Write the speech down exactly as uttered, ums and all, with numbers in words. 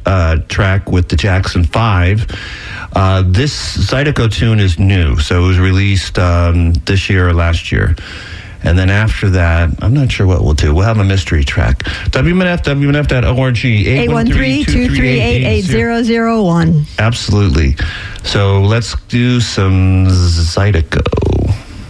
uh, track with the Jackson Five. Uh, this Zydeco tune is new, so it was released um, this year or last year. And then after that, I'm not sure what we'll do. We'll have a mystery track. W M N F, W M N F dot org, eight one three, two three eight, eight zero zero one. Absolutely. So let's do some Zydeco.